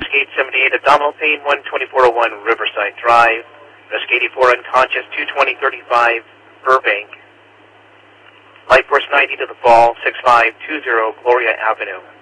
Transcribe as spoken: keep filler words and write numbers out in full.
Risk eight seventy-eight, abdominal pain, one twenty-four oh one Riverside Drive. Risk eighty-four, unconscious, two twenty thirty-five Burbank. Life force ninety to the fall, six five two zero Gloria Avenue.